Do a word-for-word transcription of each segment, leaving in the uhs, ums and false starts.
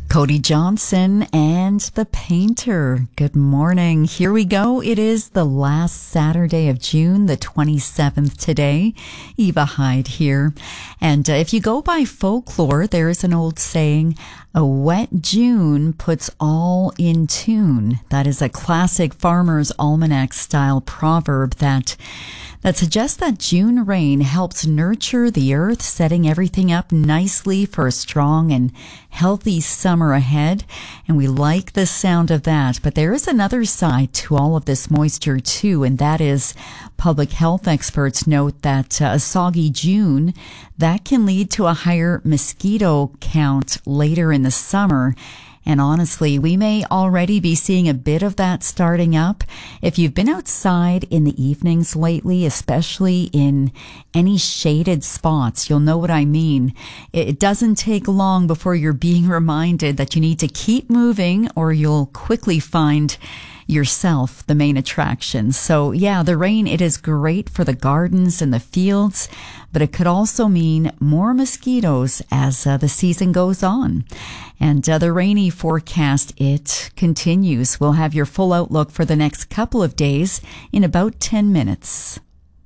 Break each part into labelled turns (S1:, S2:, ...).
S1: Cody Johnson and the Painter. Good morning. Here we go. It is the last Saturday of June, the twenty-seventh today. Eva Hyde here. And uh, if you go by folklore, there is an old saying, a wet June puts all in tune. That is a classic Farmer's Almanac style proverb that that suggests that June rain helps nurture the earth, setting everything up nicely for a strong and healthy summer ahead. And we like the sound of that. But there is another side to all of this moisture too, and that is public health experts note that uh, a soggy June, that can lead to a higher mosquito count later in the summer. And honestly, we may already be seeing a bit of that starting up. If you've been outside in the evenings lately, especially in any shaded spots, you'll know what I mean. It doesn't take long before you're being reminded that you need to keep moving or you'll quickly find yourself the main attraction. So yeah, the rain, it is great for the gardens and the fields, but it could also mean more mosquitoes as uh, the season goes on. And uh, the rainy forecast, it continues. We'll have your full outlook for the next couple of days in about ten minutes.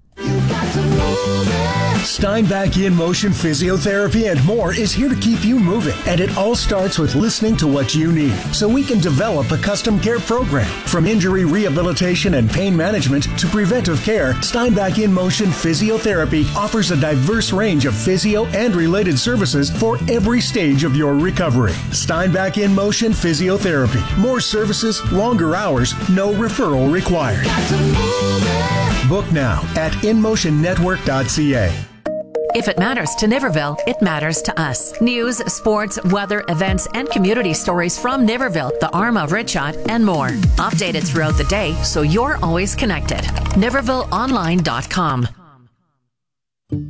S2: Steinbach In Motion Physiotherapy and more is here to keep you moving. And it all starts with listening to what you need so we can develop a custom care program. From injury rehabilitation and pain management to preventive care, Steinbach In Motion Physiotherapy offers a diverse range of physio and related services for every stage of your recovery. Steinbach In Motion Physiotherapy. More services, longer hours, no referral required. Book now at in motion network dot c a.
S3: If it matters to Niverville, it matters to us. News, sports, weather, events, and community stories from Niverville, the Arm of Ritshot, and more. Updated throughout the day so you're always connected. Niverville Online dot com.